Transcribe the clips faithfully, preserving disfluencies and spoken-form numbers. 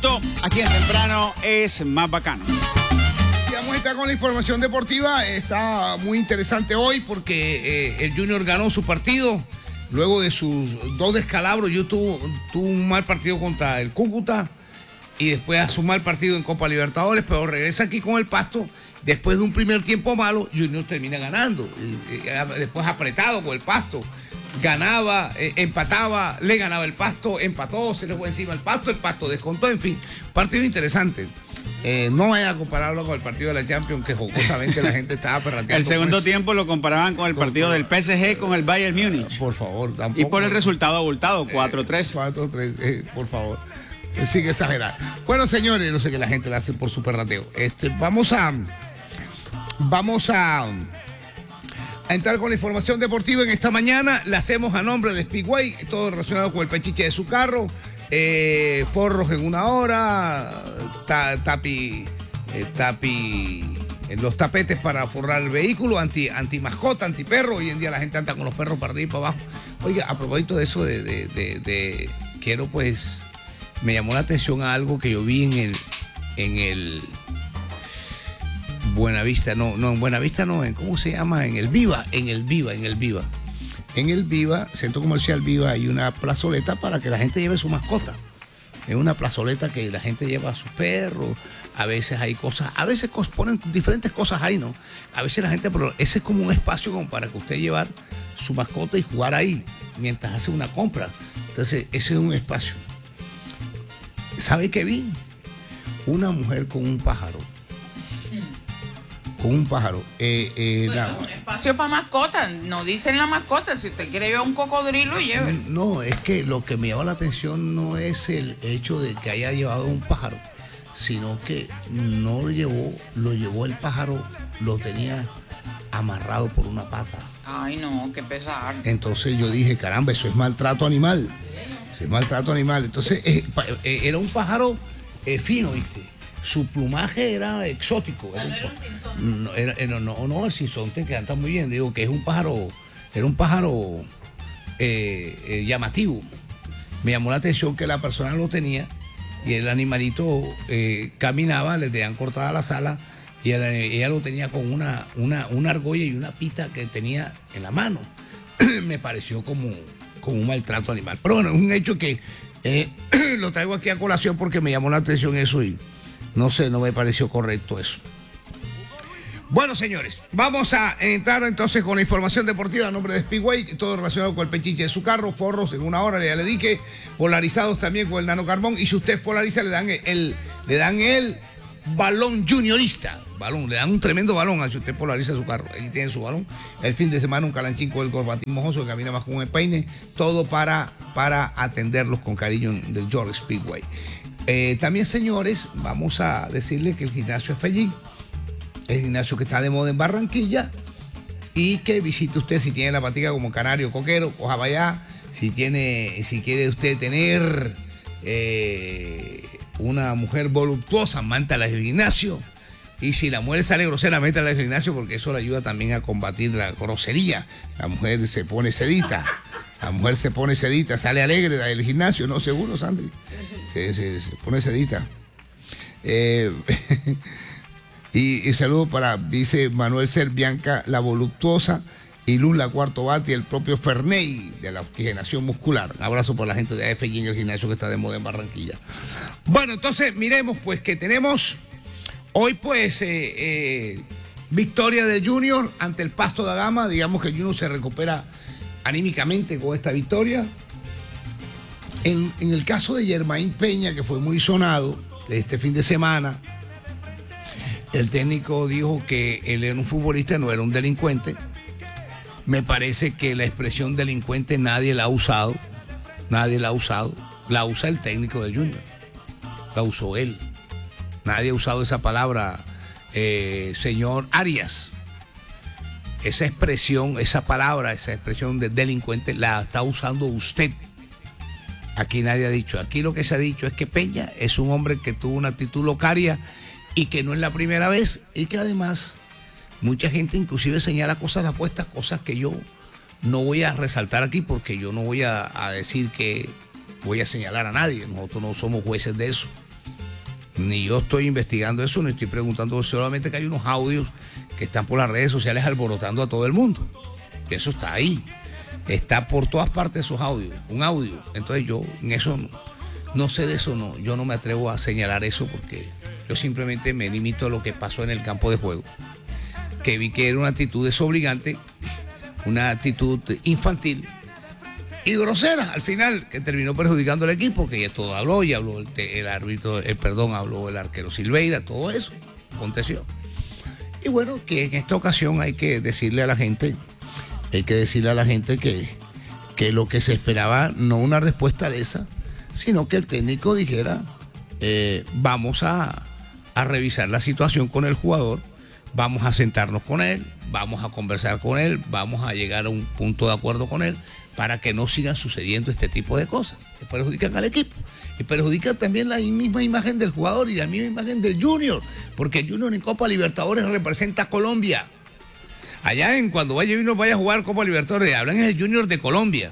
minuto, aquí en Temprano es más bacano. Vamos a estar con la información deportiva. Está muy interesante hoy porque eh, el Junior ganó su partido. Luego de sus dos descalabros, yo tuvo, tuvo un mal partido contra el Cúcuta y después hace un mal partido en Copa Libertadores, pero regresa aquí con el Pasto. Después de un primer tiempo malo, Junior termina ganando. Y, y, después apretado con el Pasto. Ganaba, eh, empataba, le ganaba el Pasto, empató, se le fue encima el Pasto, el Pasto descontó, en fin, partido interesante. Eh, no vaya a compararlo con el partido de la Champions, que jocosamente la gente estaba perrateando. El segundo tiempo lo comparaban con el con, partido del P S G con el Bayern Múnich. Por favor, tampoco. Y por el resultado abultado, cuatro tres. Eh, cuatro tres, eh, por favor. Sigue exagerar. Bueno, señores, no sé qué la gente le hace por su perrateo. Este, vamos a. Vamos a. A entrar con la información deportiva en esta mañana. La hacemos a nombre de Speedway, todo relacionado con el pechiche de su carro. Eh, forros en una hora, ta, tapi, eh, tapi, eh, los tapetes para forrar el vehículo, anti, anti mascota, anti perro. Hoy en día la gente anda con los perros para arriba y para abajo. Oiga, a propósito de eso, de, de, de, de quiero pues, me llamó la atención a algo que yo vi en el, en el Buenavista, no, no, en Buenavista no, en ¿cómo se llama? En el Viva, en el Viva, en el Viva. En el Viva, Centro Comercial Viva, hay una plazoleta para que la gente lleve su mascota. Es una plazoleta que la gente lleva a sus perros. A veces hay cosas, a veces ponen diferentes cosas ahí, ¿no? A veces la gente, pero ese es como un espacio como para que usted llevar su mascota y jugar ahí mientras hace una compra. Entonces, ese es un espacio. ¿Sabe qué vi? Una mujer con un pájaro. Con un pájaro. Eh, eh, bueno, la... un espacio para mascotas. No dicen la mascota. Si usted quiere llevar un cocodrilo, lleve. No, es que lo que me llama la atención no es el hecho de que haya llevado un pájaro, sino que no lo llevó, lo llevó el pájaro, lo tenía amarrado por una pata. Ay, no, qué pesar. Entonces yo dije, caramba, eso es maltrato animal. Eso es maltrato animal. Entonces eh, eh, era un pájaro eh, fino, ¿viste? Su plumaje era exótico. Era un, no, era, no, no, no, el sinsonte que canta muy bien. Digo que es un pájaro, era un pájaro eh, eh, llamativo. Me llamó la atención que la persona lo tenía y el animalito eh, caminaba, le tenían cortada la sala y ella, ella lo tenía con una, una, una argolla y una pita que tenía en la mano. Me pareció como, como un maltrato animal. Pero bueno, es un hecho que eh, lo traigo aquí a colación porque me llamó la atención eso y no sé, no me pareció correcto eso. Bueno, señores, vamos a entrar entonces con la información deportiva a nombre de Speedway, todo relacionado con el pechiche de su carro, forros en una hora, ya le dije, polarizados también con el nanocarbón, y si usted polariza, le dan el, le dan el balón juniorista, balón, le dan un tremendo balón a si usted polariza su carro. Ahí tiene su balón. El fin de semana un calanchín con el corbatín mojoso que camina más con un peine, todo para, para atenderlos con cariño del George Speedway. Eh, también, señores, vamos a decirle que el gimnasio es Fellín, el gimnasio que está de moda en Barranquilla, y que visite usted si tiene la patica como canario coquero, coja para allá. Si tiene, si quiere usted tener eh, una mujer voluptuosa, mántala al gimnasio. Y si la mujer sale grosera, métala al gimnasio, porque eso le ayuda también a combatir la grosería. La mujer se pone sedita. La mujer se pone sedita, sale alegre del gimnasio, ¿no? Seguro, Sandri. Se, se, se pone sedita. Eh, y, y saludo para, dice Manuel Serbianca, la voluptuosa, y Luz, la cuarto bate, y el propio Ferney, de la oxigenación muscular. Un abrazo por la gente de A F G en el gimnasio que está de moda en Barranquilla. Bueno, entonces miremos pues que tenemos hoy pues eh, eh, victoria de Junior ante el Pasto da Gama. Digamos que el Junior se recupera anímicamente con esta victoria. En, en el caso de Germain Peña, que fue muy sonado este fin de semana, el técnico dijo que él era un futbolista, no era un delincuente. Me parece que la expresión delincuente nadie la ha usado, nadie la ha usado, la usa el técnico de Junior, la usó él. Nadie ha usado esa palabra, eh, señor Arias. Esa expresión, esa palabra, esa expresión de delincuente la está usando usted. Aquí nadie ha dicho. Aquí lo que se ha dicho es que Peña es un hombre que tuvo una actitud locaria y que no es la primera vez, y que además mucha gente inclusive señala cosas de apuestas, cosas que yo no voy a resaltar aquí porque yo no voy a, a decir que voy a señalar a nadie. Nosotros no somos jueces de eso. Ni yo estoy investigando eso, ni estoy preguntando, solamente que hay unos audios que están por las redes sociales alborotando a todo el mundo. Eso está ahí. Está por todas partes esos audios, un audio. Entonces yo en eso no, no sé de eso, no. Yo no me atrevo a señalar eso porque yo simplemente me limito a lo que pasó en el campo de juego. Que vi que era una actitud desobligante, una actitud infantil y grosera al final, que terminó perjudicando al equipo, que ya todo habló, ya habló el, el árbitro, el perdón, habló el arquero Silveira, todo eso aconteció. Y bueno, que en esta ocasión hay que decirle a la gente, hay que decirle a la gente que, que lo que se esperaba, no una respuesta de esa, sino que el técnico dijera, eh, vamos a, a revisar la situación con el jugador, vamos a sentarnos con él, vamos a conversar con él, vamos a llegar a un punto de acuerdo con él, para que no sigan sucediendo este tipo de cosas que perjudican al equipo y perjudican también la misma imagen del jugador y la misma imagen del Junior, porque el Junior en Copa Libertadores representa a Colombia. Allá en cuando vaya Junior vaya a jugar Copa Libertadores, hablan es el Junior de Colombia,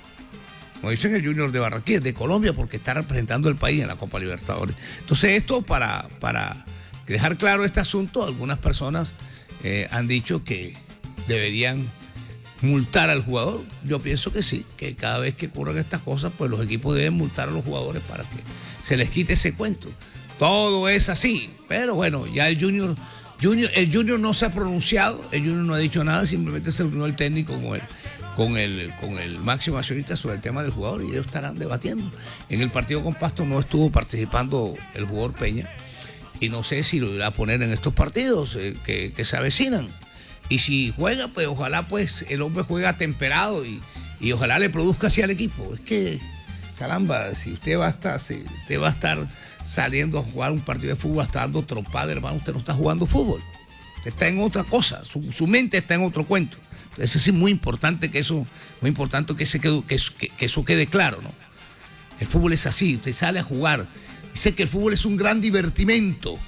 como dicen el Junior de Barranquilla, de Colombia, porque está representando el país en la Copa Libertadores. Entonces esto para, para dejar claro este asunto, algunas personas eh, han dicho que deberían multar al jugador. Yo pienso que sí, que cada vez que ocurran estas cosas, pues los equipos deben multar a los jugadores para que se les quite ese cuento. Todo es así, pero bueno, ya el Junior, Junior el Junior no se ha pronunciado, el Junior no ha dicho nada, simplemente se reunió el técnico con el, con el, con el máximo accionista sobre el tema del jugador y ellos estarán debatiendo. En el partido con Pasto no estuvo participando el jugador Peña y no sé si lo irá a poner en estos partidos eh, que, que se avecinan. Y si juega, pues ojalá pues el hombre juega temperado y, y ojalá le produzca así al equipo. Es que, caramba, si usted va a estar, si usted va a estar saliendo a jugar un partido de fútbol, hasta dando trompada, hermano, usted no está jugando fútbol. Usted está en otra cosa, su, su mente está en otro cuento. Entonces es muy importante que eso, muy importante que, se quede, que, eso, que, que eso quede claro, ¿no? El fútbol es así, usted sale a jugar. Dice que el fútbol es un gran divertimento.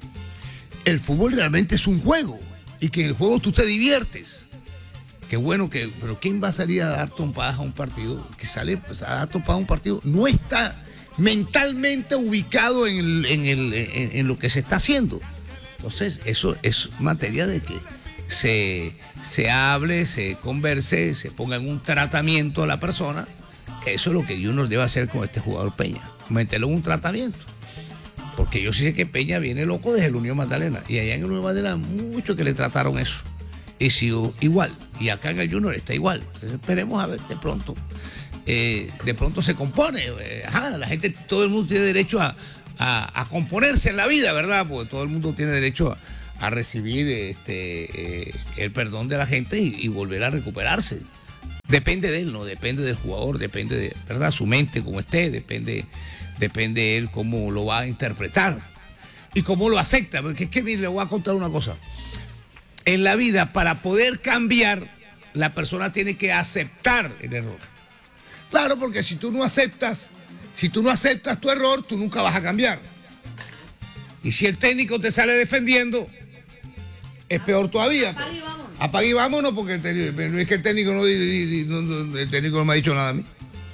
El fútbol realmente es un juego. Y que en el juego tú te diviertes. Qué bueno que... Pero ¿quién va a salir a dar trompadas a un partido? Que sale pues, a dar trompadas a un partido. No está mentalmente ubicado en, el, en, el, en, en lo que se está haciendo. Entonces, eso es materia de que se, se hable, se converse, se ponga en un tratamiento a la persona. Que eso es lo que Junior debe hacer con este jugador Peña. Meterlo en un tratamiento. Porque yo sí sé que Peña viene loco desde el Unión Magdalena. Y allá en el Unión Magdalena muchos que le trataron eso. Y sigo igual. Y acá en el Junior está igual. Entonces, esperemos a ver de pronto. Eh, de pronto se compone. Eh, ajá, la gente, todo el mundo tiene derecho a, a, a componerse en la vida, ¿verdad? Porque todo el mundo tiene derecho a, a recibir este, eh, el perdón de la gente y, y volver a recuperarse. Depende de él, ¿no? Depende del jugador, depende de, ¿verdad? Su mente, como esté, depende... Depende él cómo lo va a interpretar y cómo lo acepta. Porque es que, mire, le voy a contar una cosa. En la vida, para poder cambiar, la persona tiene que aceptar el error. Claro, porque si tú no aceptas, si tú no aceptas tu error, tú nunca vas a cambiar. Y si el técnico te sale defendiendo, es peor todavía. Apague y vámonos. Apague y vámonos, porque el técnico, no es que el técnico no, el técnico no me ha dicho nada a mí.